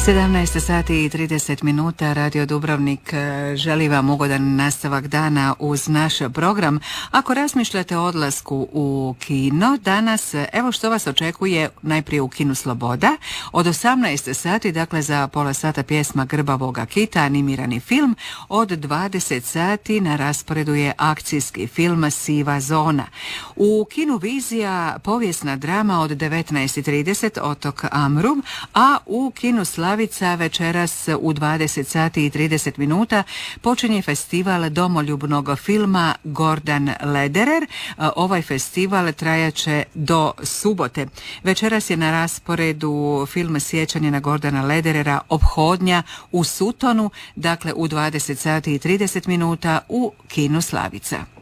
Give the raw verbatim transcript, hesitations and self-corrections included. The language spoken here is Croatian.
sedamnaest sati i trideset minuta, Radio Dubrovnik želi vam ugodan nastavak dana uz naš program. Ako razmišljate o odlasku u kino, danas evo što vas očekuje najprije u kinu Sloboda. Od osamnaest sati, dakle za pola sata pjesma Grbavoga kita, animirani film. Od dvadeset sati na rasporedu je akcijski film Siva zona. U kinu Vizija povijesna drama od devetnaest i trideset Otok Amrum, a u kinu Slavica večeras u dvadeset sati i trideset minuta počinje festival domoljubnog filma Gordan Lederer. Ovaj festival trajaće do subote. Večeras je na rasporedu film Sjećanje na Gordana Lederera, Ophodnja u Sutonu, dakle u dvadeset sati i trideset minuta u kinu Slavica.